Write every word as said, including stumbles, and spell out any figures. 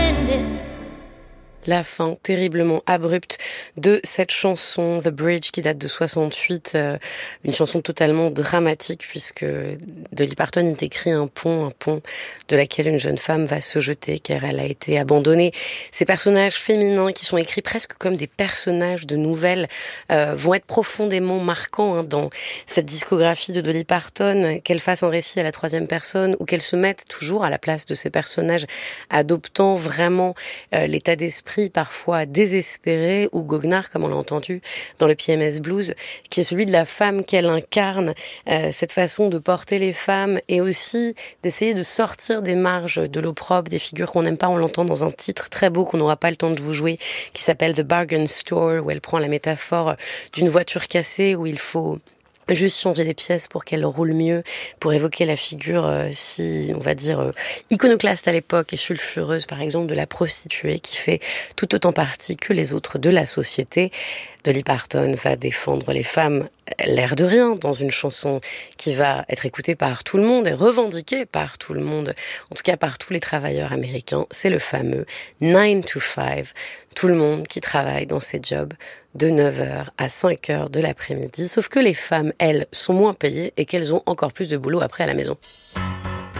La fin terriblement abrupte de cette chanson The Bridge qui date de soixante-huit, euh, une chanson totalement dramatique puisque Dolly Parton y écrit un pont, un pont de laquelle une jeune femme va se jeter car elle a été abandonnée. Ces personnages féminins qui sont écrits presque comme des personnages de nouvelles euh, vont être profondément marquants hein, dans cette discographie de Dolly Parton, qu'elle fasse un récit à la troisième personne ou qu'elle se mette toujours à la place de ces personnages, adoptant vraiment euh, l'état d'esprit parfois désespéré ou goguenard, comme on l'a entendu dans le P M S Blues, qui est celui de la femme qu'elle incarne, euh, cette façon de porter les femmes et aussi d'essayer de sortir des marges de l'opprobre, des figures qu'on n'aime pas. On l'entend dans un titre très beau qu'on n'aura pas le temps de vous jouer, qui s'appelle The Bargain Store, où elle prend la métaphore d'une voiture cassée où il faut juste changer des pièces pour qu'elle roule mieux, pour évoquer la figure euh, si, on va dire, euh, iconoclaste à l'époque et sulfureuse, par exemple, de la prostituée qui fait tout autant partie que les autres de la société. Dolly Parton va défendre les femmes, l'air de rien, dans une chanson qui va être écoutée par tout le monde et revendiquée par tout le monde, en tout cas par tous les travailleurs américains. C'est le fameux nine to five, tout le monde qui travaille dans ces jobs de neuf heures à cinq heures de l'après-midi, sauf que les femmes, elles, sont moins payées et qu'elles ont encore plus de boulot après à la maison.